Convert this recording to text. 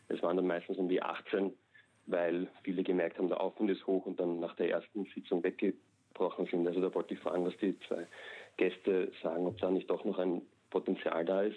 Es waren dann meistens um die 18, weil viele gemerkt haben, der Aufwand ist hoch und dann nach der ersten Sitzung weggebrochen sind. Also da wollte ich fragen, was die zwei Gäste sagen, ob da nicht doch noch ein Potenzial da ist,